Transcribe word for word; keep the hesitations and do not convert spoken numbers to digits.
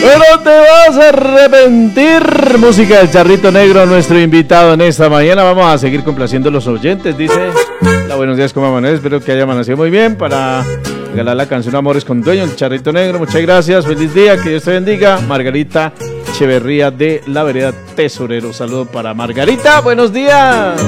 Pero te vas a arrepentir. Música del Charrito Negro, nuestro invitado en esta mañana. Vamos a seguir complaciendo a los oyentes, dice. Hola, buenos días, ¿cómo amanece? Espero que haya amanecido muy bien para regalar la canción Amores con Dueño, el Charrito Negro. Muchas gracias, feliz día, que Dios te bendiga. Margarita Echeverría de la vereda Tesorero. Saludo para Margarita, buenos días.